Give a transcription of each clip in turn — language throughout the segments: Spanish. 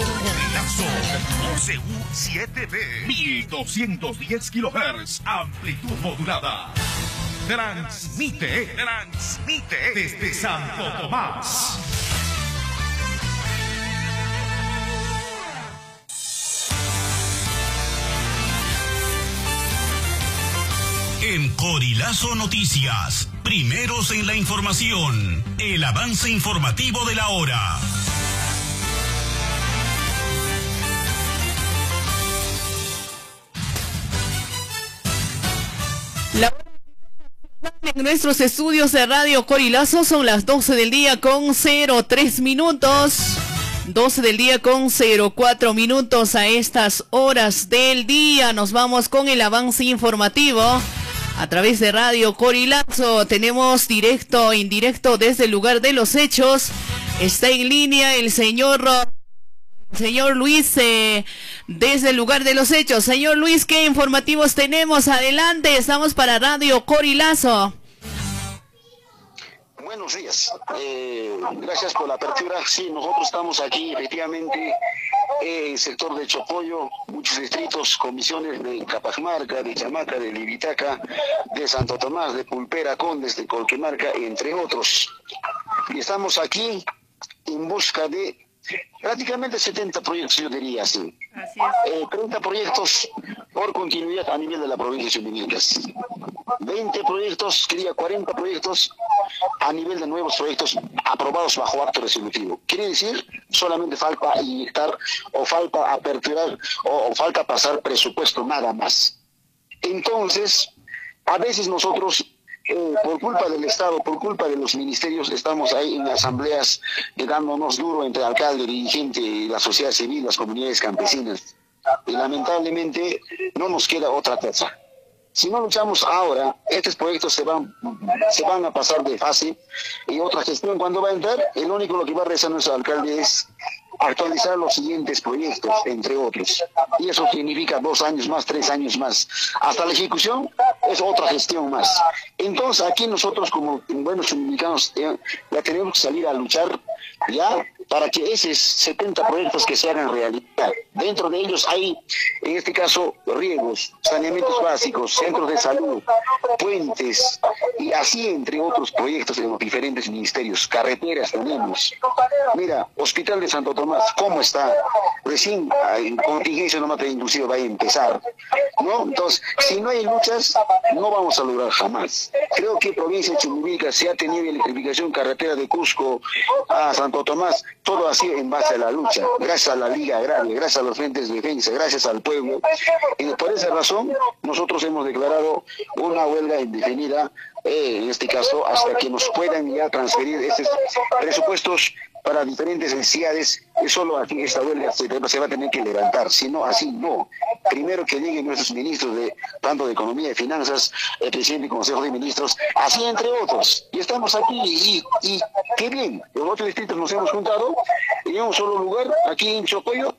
Corilazo, OCU 7B, 1210 kHz, amplitud modulada. Transmite desde Santo Tomás. En Corilazo Noticias, primeros en la información, el avance informativo de la hora. En nuestros estudios de Radio Corilazo son las 12 del día con 03 minutos. 12 del día con 04 minutos. A estas horas del día nos vamos con el avance informativo a través de Radio Corilazo. Tenemos directo e indirecto desde el lugar de los hechos. Está en línea el señor Luis desde el lugar de los hechos. Señor Luis, ¿qué informativos tenemos? Adelante, estamos para Radio Corilazo. Buenos días, gracias por la apertura. Sí, nosotros estamos aquí efectivamente en el sector de Chocoyo, muchos distritos, comisiones de Capamarca, de Chamaca, de Libitaca, de Santo Tomás, de Pulpera, Condes, de Colquemarca, entre otros. Y estamos aquí en busca de prácticamente 70 proyectos, yo diría así. 30 proyectos por continuidad a nivel de la provincia de Chumbivilcas. 20 proyectos, quería 40 proyectos a nivel de nuevos proyectos aprobados bajo acto resolutivo. Quiere decir, solamente falta inyectar o falta aperturar o falta pasar presupuesto, nada más. Entonces, a veces nosotros, por culpa del Estado, por culpa de los ministerios, estamos ahí en asambleas dándonos duro entre alcalde, dirigente, la sociedad civil, las comunidades campesinas. Y lamentablemente no nos queda otra cosa. Si no luchamos ahora, estos proyectos se van a pasar de fase y otra gestión cuando va a entrar, el único lo que va a rezar nuestro alcalde es actualizar los siguientes proyectos, entre otros. Y eso significa 2 años más, 3 años más. Hasta la ejecución es otra gestión más. Entonces aquí nosotros como buenos dominicanos ya tenemos que salir a luchar ya para que esos 70 proyectos que se hagan realidad. Dentro de ellos hay, en este caso, riegos, saneamientos básicos, centros de salud, puentes, y así entre otros proyectos de los diferentes ministerios. Carreteras tenemos. Mira, Hospital de Santo Tomás, ¿cómo está? Recién en contingencia nomás inclusive va a empezar, ¿no? Entonces, si no hay luchas, no vamos a lograr jamás. Creo que provincia de Chumbivilcas se ha tenido electrificación, carretera de Cusco a Santo Tomás, todo ha sido en base a la lucha, gracias a la Liga Agraria, gracias a los frentes de defensa, gracias al pueblo. Y por esa razón, nosotros hemos declarado una huelga indefinida, en este caso, hasta que nos puedan ya transferir esos presupuestos para diferentes necesidades, y solo aquí esta huelga se va a tener que levantar, si no, así no. Primero que lleguen nuestros ministros, tanto de Economía y Finanzas, el presidente del Consejo de Ministros, así entre otros. Y estamos aquí y qué bien, los otros distritos nos hemos juntado en un solo lugar, aquí en Chocoyo,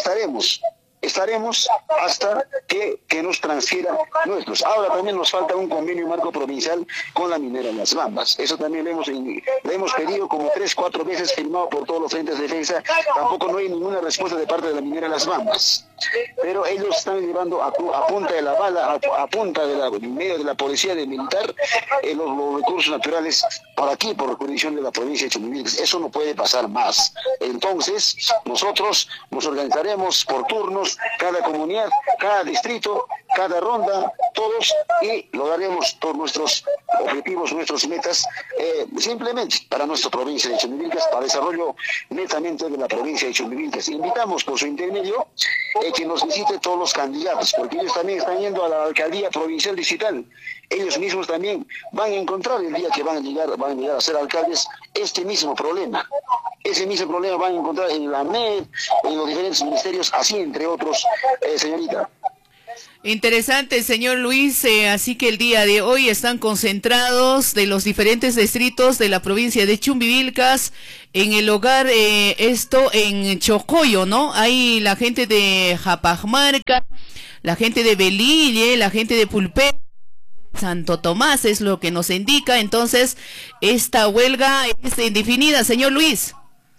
estaremos hasta que nos transfiera nuestros. Ahora también nos falta un convenio marco provincial con la minera Las Bambas. Eso también le hemos pedido como 3, 4 veces, firmado por todos los frentes de defensa. Tampoco no hay ninguna respuesta de parte de la minera Las Bambas. Pero ellos están llevando a punta de la bala, a punta en medio de la policía de militar, los recursos naturales por aquí, por jurisdicción de la provincia de Chumbivilcas. Eso no puede pasar más. Entonces, nosotros nos organizaremos por turnos, cada comunidad, cada distrito, cada ronda, todos, y lograremos todos nuestros objetivos, nuestras metas, simplemente para nuestra provincia de Chumbivilcas, para desarrollo netamente de la provincia de Chumbivilcas. Invitamos por su intermedio que nos visite todos los candidatos, porque ellos también están yendo a la alcaldía provincial distrital. Ellos mismos también van a encontrar el día que van a llegar a ser alcaldes este mismo problema. Ese mismo problema van a encontrar en la MED, en los diferentes ministerios, así entre otros, señorita. Interesante, señor Luis, así que el día de hoy están concentrados de los diferentes distritos de la provincia de Chumbivilcas en el hogar, esto en Chocoyo, ¿no? Hay la gente de Capamarca, la gente de Belille, la gente de Pulpera, Santo Tomás, es lo que nos indica. Entonces, esta huelga es indefinida, señor Luis.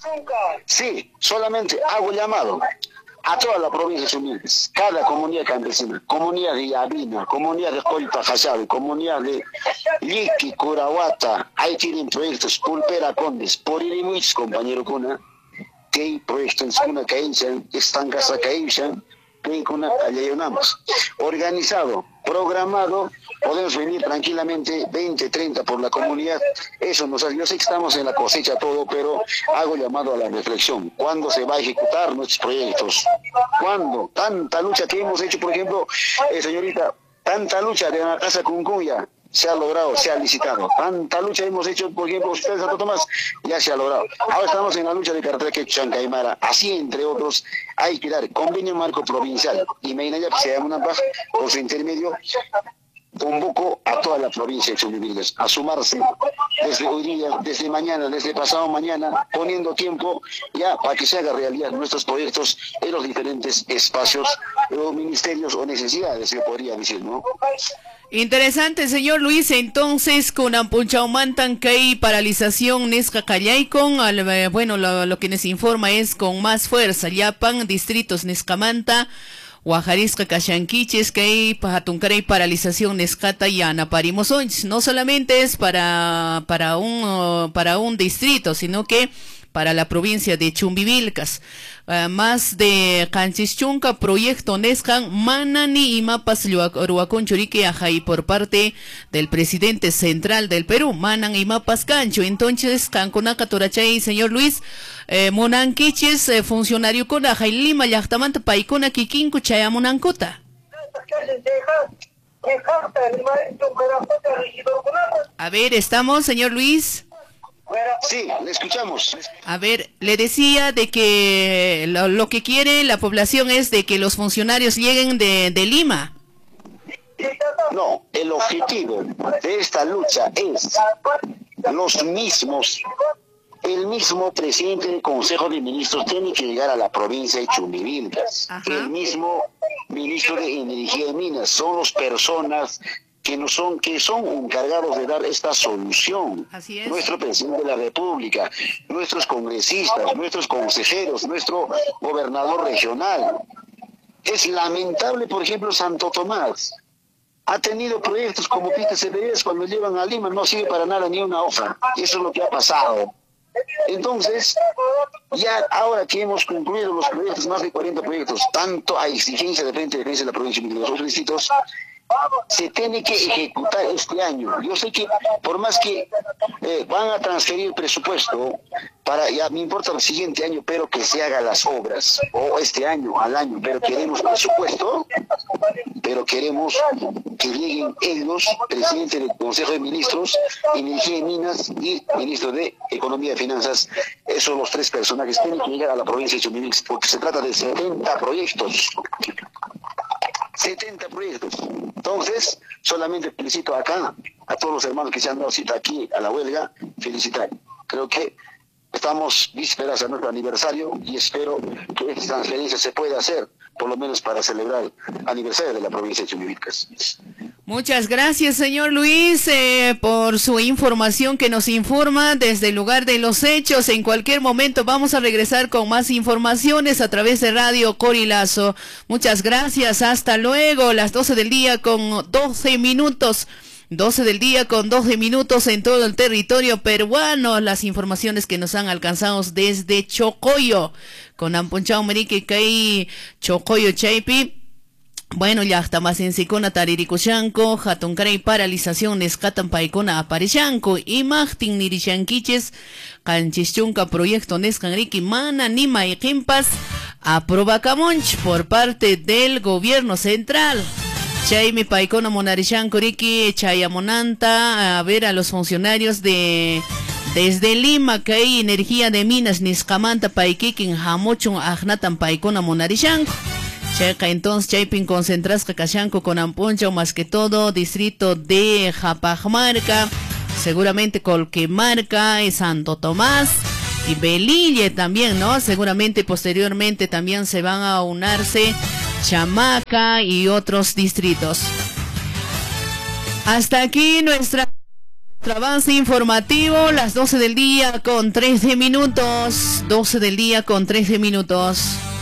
Sí, solamente hago llamado a toda la provincia de Sumirques, cada comunidad campesina, comunidad de Yavina, comunidad de Colpa Jasabe, comunidad de Liqui, Curahuata, ahí tienen proyectos, Pulpera Condes, por Irimuich, compañero Cuna, que hay proyectos en una caída, están casa caída, que una calle organizado, programado, podemos venir tranquilamente 20, 30 por la comunidad. Eso nos hace, yo sé que estamos en la cosecha todo, pero hago llamado a la reflexión. ¿Cuándo se va a ejecutar nuestros proyectos? ¿Cuándo? Tanta lucha que hemos hecho, por ejemplo, señorita, tanta lucha de la Casa Cuncuya, se ha logrado, se ha licitado. Tanta lucha hemos hecho, por ejemplo, ustedes Santo Tomás, ya se ha logrado. Ahora estamos en la lucha de carretera que Chancaimara. Así, entre otros, hay que dar convenio marco provincial. Y Mainaya, que se llama una baja, por su intermedio, convoco a toda la provincia de Chumbivilcas a sumarse desde hoy día, desde mañana, desde pasado mañana, poniendo tiempo ya para que se haga realidad nuestros proyectos en los diferentes espacios o ministerios o necesidades, se podría decir, ¿no? Interesante, señor Luis. Entonces, con Ampunchaumantan que hay paralización Nesca Callaicon, bueno, lo que nos informa es con más fuerza. Yapan, distritos Nescamanta, Guajarisca Caxanquiches, que hay Pajatuncaray paralización Nescata y Anaparimos. No solamente es para un distrito, sino que para la provincia de Chumbivilcas. Más de Canchischunca, proyecto Nescan, Manani y Mapas Ruacón Chorique Ajay por parte del presidente central del Perú, Manan y Mapas Cancho. Entonces, Canconaca Torachay, señor Luis, Monanquiches, funcionario con Ajay Lima, Yachtamanta Paicona, Kikinku, Chayamonancuta. A ver, ¿estamos, señor Luis? Sí, le escuchamos. A ver, le decía de que lo que quiere la población es de que los funcionarios lleguen de Lima. No, el objetivo de esta lucha es el mismo presidente del Consejo de Ministros tiene que llegar a la provincia de Chumbivilcas. El mismo ministro de Energía y Minas, son las personas que son encargados de dar esta solución. Así es. Nuestro presidente de la República, nuestros congresistas, nuestros consejeros, nuestro gobernador regional. Es lamentable, por ejemplo, Santo Tomás ha tenido proyectos como Pita CBS, cuando llevan a Lima no sirve para nada ni una hoja. Eso es lo que ha pasado. Entonces, ya ahora que hemos concluido los proyectos, más de 40 proyectos, tanto a exigencia de frente de la provincia y de los otros distritos, se tiene que ejecutar este año. Yo sé que por más que van a transferir presupuesto para, ya me importa el siguiente año, pero que se hagan las obras, o este año al año, pero queremos presupuesto, pero queremos que lleguen ellos, presidente del Consejo de Ministros, Energía y Minas y ministro de Economía y Finanzas. Esos son los tres personajes que tienen que llegar a la provincia de Chumbivilcas, porque se trata de 70 proyectos. 70 proyectos. Entonces, solamente felicito acá a todos los hermanos que se han dado cita aquí a la huelga, felicitar. Creo que estamos vísperas a nuestro aniversario y espero que esta transferencia se pueda hacer, por lo menos para celebrar el aniversario de la provincia de Chumbivilcas. Muchas gracias, señor Luis, por su información que nos informa desde el lugar de los hechos. En cualquier momento vamos a regresar con más informaciones a través de Radio Corilazo. Muchas gracias, hasta luego. Las 12 del día con 12 minutos. 12 del día con 12 minutos en todo el territorio peruano. Las informaciones que nos han alcanzado desde Chocoyo, con Ampunchao Merique Kay Chocoyo Chaipi. Bueno, ya está más en Sicona Tariricushanco, Jatuncaray paralización Nescatan Paicona Aparichanco, y Martin Nirishanquiches, Canchischunca proyecto Nescanriqui Mana Nima y Quimpas, aproba Camonch por parte del gobierno central. Chaimi Paicona Monarishanco Riqui, Chayamonanta, a ver a los funcionarios desde Lima, que hay energía de minas Niscamanta Paiquiquin, Jamochun, Agnatan Paicona Monarishanco. Checa entonces Chaipin concentrasca Cachanco con Ampuncha, más que todo distrito de Japajmarca, seguramente Colquemarca, Santo Tomás y Belille también, ¿no? Seguramente posteriormente también se van a unarse Chamaca y otros distritos. Hasta aquí nuestra Avance informativo, las 12 del día con 13 minutos. 12 del día con 13 minutos.